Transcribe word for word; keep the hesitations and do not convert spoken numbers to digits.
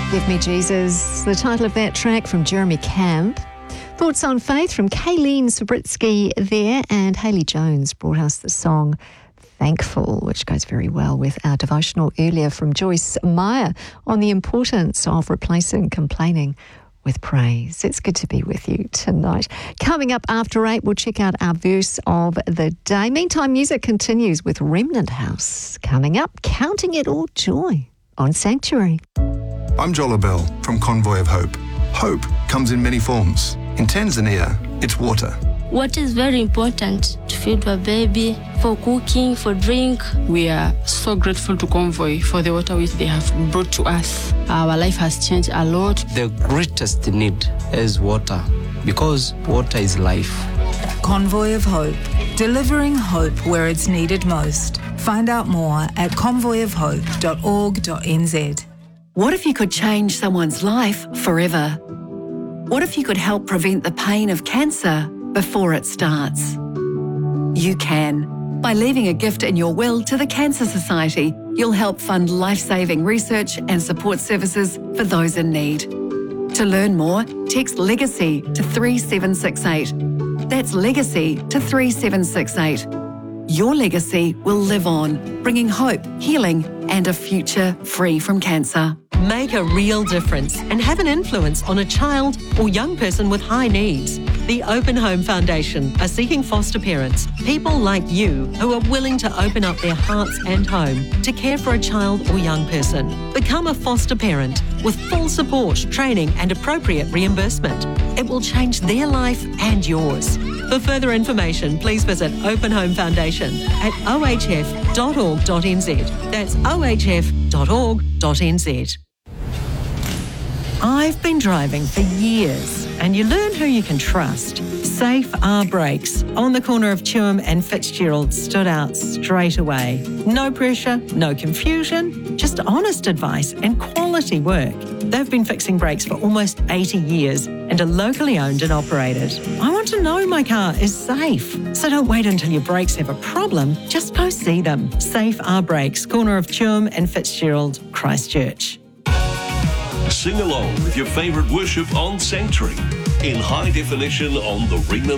Give Me Jesus, the title of that track from Jeremy Camp. Thoughts on Faith from Kayleen Sabritsky there, and Hayley Jones brought us the song Thankful, which goes very well with our devotional earlier from Joyce Meyer on the importance of replacing complaining with praise. It's good to be with you tonight. Coming up after eight, we'll check out our verse of the day. Meantime, music continues with Remnant House. Coming up, Counting It All Joy on Sanctuary. I'm Joel Bell from Convoy of Hope. Hope comes in many forms. In Tanzania, it's water. Water is very important to feed a baby, for cooking, for drink. We are so grateful to Convoy for the water which they have brought to us. Our life has changed a lot. The greatest need is water, because water is life. Convoy of Hope, delivering hope where it's needed most. Find out more at convoy of hope dot org dot n z. What if you could change someone's life forever? What if you could help prevent the pain of cancer before it starts? You can. By leaving a gift in your will to the Cancer Society, you'll help fund life-saving research and support services for those in need. To learn more, text LEGACY to three seven six eight. That's LEGACY to three seven six eight. Your legacy will live on, bringing hope, healing, and a future free from cancer. Make a real difference and have an influence on a child or young person with high needs. The Open Home Foundation are seeking foster parents, people like you who are willing to open up their hearts and home to care for a child or young person. Become a foster parent with full support, training and appropriate reimbursement. It will change their life and yours. For further information, please visit Open Home Foundation at o h f dot org dot n z. That's o h f dot org dot n z. I've been driving for years, and you learn who you can trust. Safe R Brakes on the corner of Tuam and Fitzgerald stood out straight away. No pressure, no confusion, just honest advice and quality work. They've been fixing brakes for almost eighty years and are locally owned and operated. I want to know my car is safe, so don't wait until your brakes have a problem. Just go see them. Safe R Brakes, corner of Tuam and Fitzgerald, Christchurch. Sing along with your favourite worship on Sanctuary in high definition on the Remnant